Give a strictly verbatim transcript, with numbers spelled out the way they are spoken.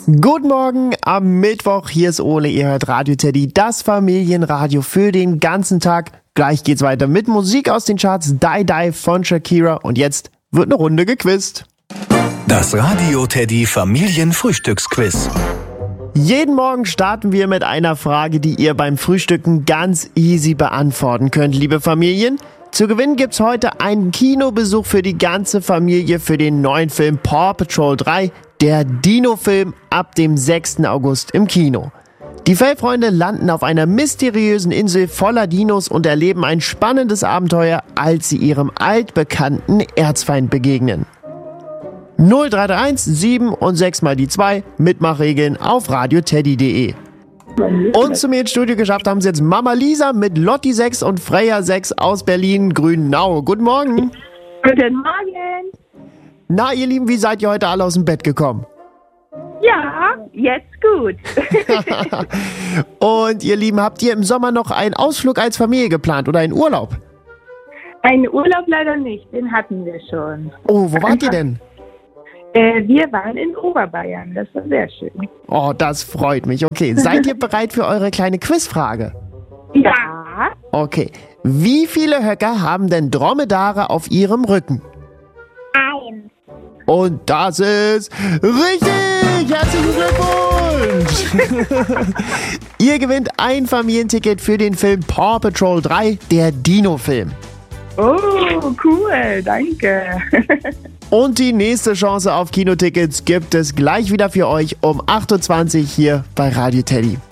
Guten Morgen am Mittwoch, hier ist Ole, ihr hört Radio Teddy, das Familienradio für den ganzen Tag. Gleich geht's weiter mit Musik aus den Charts, Die Die von Shakira und jetzt wird eine Runde gequizt. Das Radio Teddy Familienfrühstücksquiz. Jeden Morgen starten wir mit einer Frage, die ihr beim Frühstücken ganz easy beantworten könnt, liebe Familien. Zu gewinnen gibt's heute einen Kinobesuch für die ganze Familie für den neuen Film Paw Patrol drei, der Dino-Film ab dem sechsten August im Kino. Die Fellfreunde landen auf einer mysteriösen Insel voller Dinos und erleben ein spannendes Abenteuer, als sie ihrem altbekannten Erzfeind begegnen. null drei drei eins sieben und sechs mal die zwei, Mitmachregeln auf radioteddy punkt de. Und zu mir ins Studio geschafft haben sie jetzt Mama Lisa mit Lotti sechs und Freya sechs aus Berlin-Grünau. Guten Morgen. Guten Morgen. Na, ihr Lieben, wie seid ihr heute alle aus dem Bett gekommen? Ja, jetzt gut. Und ihr Lieben, habt ihr im Sommer noch einen Ausflug als Familie geplant oder einen Urlaub? Einen Urlaub leider nicht, den hatten wir schon. Oh, wo wart ihr denn? Äh, wir waren in Oberbayern, das war sehr schön. Oh, das freut mich. Okay, seid ihr bereit für eure kleine Quizfrage? Ja. Okay, wie viele Höcker haben denn Dromedare auf ihrem Rücken? Eins. Und das ist richtig! Herzlichen Glückwunsch! Ihr gewinnt ein Familienticket für den Film Paw Patrol drei, der Dino-Film. Oh, cool, danke. Und die nächste Chance auf Kinotickets gibt es gleich wieder für euch um achtundzwanzig hier bei Radio Teddy.